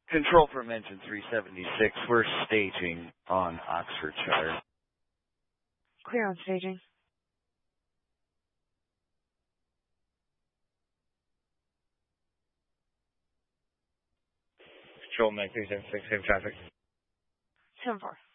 Control from engine 376. We're staging on Oxfordshire. Clear on staging. Control 9376, same traffic. 7-4.